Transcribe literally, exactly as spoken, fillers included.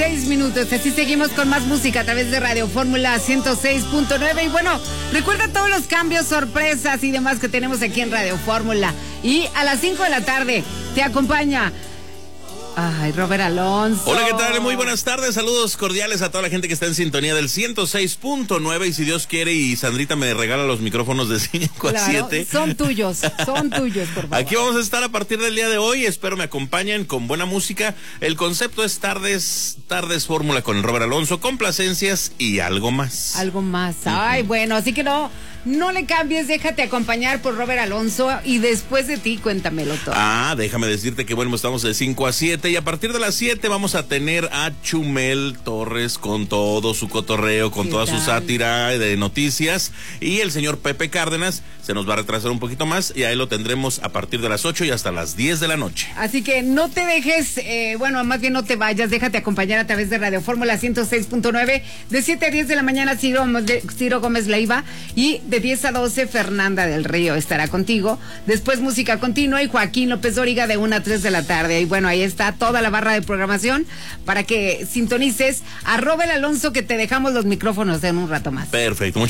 seis minutos. Así seguimos con más música a través de Radio Fórmula ciento seis punto nueve. Y bueno, recuerda todos los cambios, sorpresas y demás que tenemos aquí en Radio Fórmula. Y a las cinco de la tarde te acompaña... Ay, Robert Alonso. Hola, ¿qué tal? Muy buenas tardes, saludos cordiales a toda la gente que está en sintonía del ciento seis punto nueve y si Dios quiere y Sandrita me regala los micrófonos de cinco a siete. Son tuyos, son tuyos, por favor. Aquí vamos a estar a partir del día de hoy, espero me acompañen con buena música. El concepto es tardes, tardes fórmula con el Robert Alonso, complacencias y algo más. Algo más, ay, uh-huh. Bueno, así que no... No le cambies, déjate acompañar por Robert Alonso y después de ti cuéntamelo todo. Ah, déjame decirte que bueno, estamos de cinco a siete y a partir de las siete vamos a tener a Chumel Torres con todo su cotorreo, con toda tal? su sátira de noticias, y el señor Pepe Cárdenas se nos va a retrasar un poquito más y ahí lo tendremos a partir de las ocho y hasta las diez de la noche. Así que no te dejes, eh, bueno, más bien no te vayas, déjate acompañar a través de Radio Fórmula ciento seis punto nueve, de siete a diez de la mañana Ciro, Ciro Gómez Leiva, y de diez a doce Fernanda del Río estará contigo. Después música continua y Joaquín López Dóriga de una a tres de la tarde. Y bueno, ahí está toda la barra de programación para que sintonices a Robert Alonso, que te dejamos los micrófonos en un rato más. Perfecto.